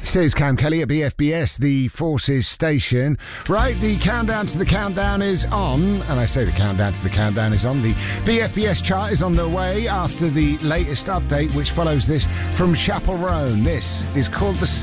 This is Cam Kelly at BFBS, the Forces station. Right, the countdown to the countdown is on. And I say the countdown to the countdown is on. The BFBS chart is on the way after the latest update, which follows this from Chapel Roan. This is called The